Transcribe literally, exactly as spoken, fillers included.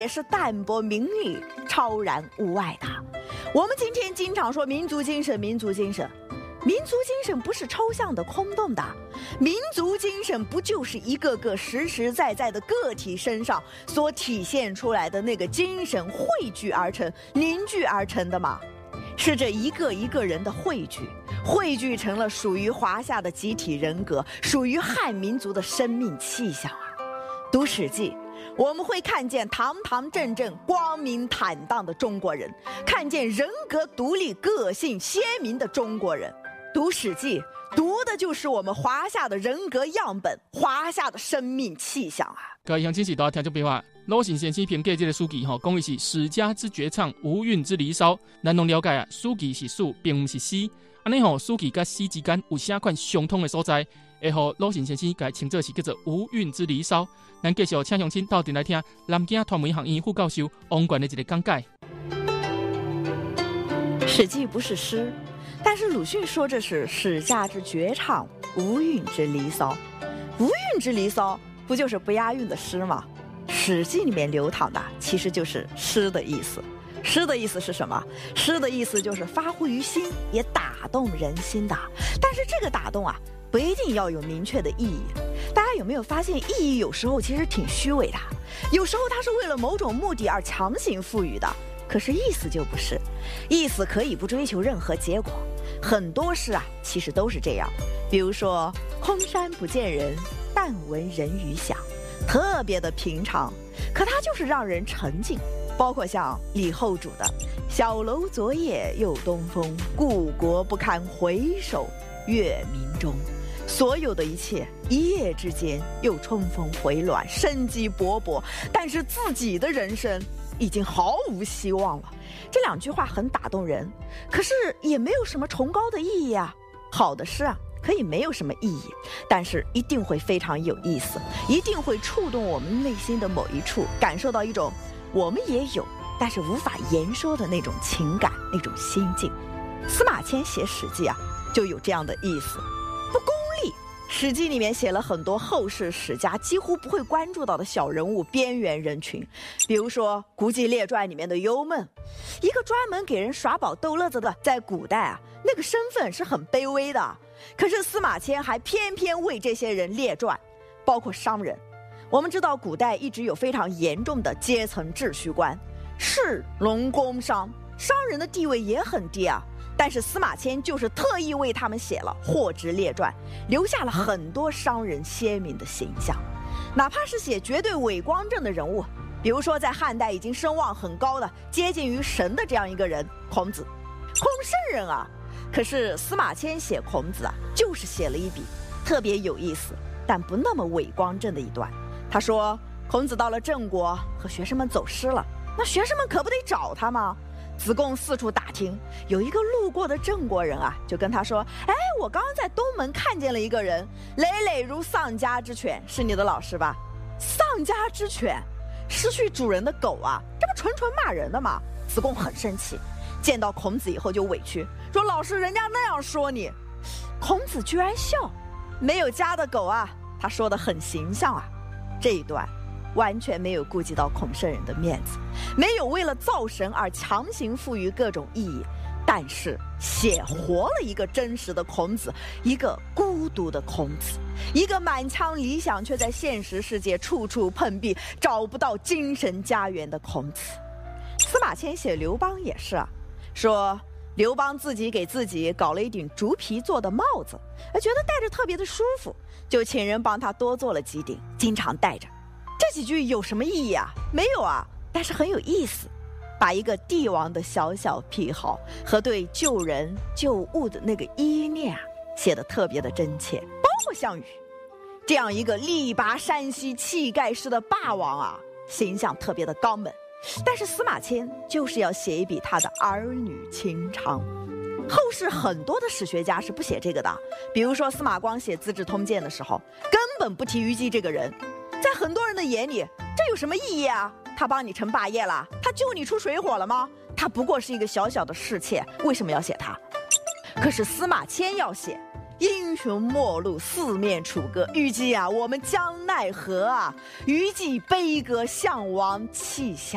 也是淡泊名利、超然物外的。我们今天经常说民族精神，民族精神，民族精神不是抽象的、空洞的，民族精神不就是一个个实实在在的个体身上所体现出来的那个精神汇聚而成、凝聚而成的吗？是这一个一个人的汇聚，汇聚成了属于华夏的集体人格，属于汉民族的生命气象啊！读《史记》，我们会看见堂堂正正、光明坦荡的中国人，看见人格独立、个性鲜明的中国人。读《史记》，读的就是我们华夏的人格样本，华夏的生命气象啊！ 各位乡亲是大家听众朋友啊，鲁迅先生评价这个书记吼，讲的是史家之绝唱，无韵之离骚。咱拢了解啊，书记是书，并不是诗。安尼吼，书记甲诗之间有啥款相通的所在？会互鲁迅先生改称作是叫做无韵之离骚。咱继续请乡亲到店来听南京传媒学院副教授王冠的一个讲解。 史记不是诗，但是鲁迅说这是史家之绝唱，无韵之离骚。无韵之离骚不就是不押韵的诗吗？史记里面流淌的其实就是诗的意思。诗的意思是什么？诗的意思就是发乎于心，也打动人心的。但是这个打动啊，不一定要有明确的意义。大家有没有发现，意义有时候其实挺虚伪的，有时候它是为了某种目的而强行赋予的，可是意思就不是。意思可以不追求任何结果，很多诗啊其实都是这样。比如说空山不见人，但闻人语响，特别的平常，可它就是让人沉静。包括像李后主的小楼昨夜又东风，故国不堪回首月明中，所有的一切一夜之间又春风回暖，生机勃勃，但是自己的人生已经毫无希望了。这两句话很打动人，可是也没有什么崇高的意义啊。好的诗啊可以没有什么意义，但是一定会非常有意思，一定会触动我们内心的某一处，感受到一种我们也有但是无法言说的那种情感，那种心境。司马迁写史记啊就有这样的意思，不功利。史记里面写了很多后世史家几乎不会关注到的小人物、边缘人群，比如说《古籍列传》里面的幽闷，一个专门给人耍宝逗乐子的，在古代啊那个身份是很卑微的，可是司马迁还偏偏为这些人列传。包括商人，我们知道古代一直有非常严重的阶层秩序观，士农工商，商人的地位也很低啊。但是司马迁就是特意为他们写了《货殖列传》，留下了很多商人鲜明的形象。哪怕是写绝对伟光正的人物，比如说在汉代已经声望很高的、接近于神的这样一个人孔子，孔圣人啊。可是司马迁写孔子啊，就是写了一笔特别有意思但不那么伟光正的一段。他说孔子到了郑国和学生们走失了，那学生们可不得找他吗？子贡四处打听，有一个路过的郑国人啊，就跟他说，哎，我刚刚在东门看见了一个人，累累如丧家之犬，是你的老师吧？丧家之犬，失去主人的狗啊，这不纯纯骂人的吗？子贡很生气，见到孔子以后就委屈说，老师人家那样说你。孔子居然笑，没有家的狗啊，他说得很形象啊。这一段完全没有顾及到孔圣人的面子，没有为了造神而强行赋予各种意义，但是写活了一个真实的孔子，一个孤独的孔子，一个满腔理想却在现实世界处处碰壁，找不到精神家园的孔子。司马迁写刘邦也是啊，说刘邦自己给自己搞了一顶竹皮做的帽子，觉得戴着特别的舒服，就请人帮他多做了几顶，经常戴着。这几句有什么意义啊？没有啊，但是很有意思，把一个帝王的小小癖好和对救人救物的那个依恋啊，写得特别的真切。包括项羽这样一个力拔山兮气盖世的霸王啊，形象特别的刚猛，但是司马迁就是要写一笔他的儿女情长。后世很多的史学家是不写这个的，比如说司马光写《资治通鉴》的时候，根本不提虞姬这个人。在很多人的眼里，这有什么意义啊？他帮你成霸业了？他救你出水火了吗？他不过是一个小小的侍妾，为什么要写他？可是司马迁要写英雄末路，四面楚歌，虞姬啊，我们将奈何啊？虞姬悲歌项王泣下。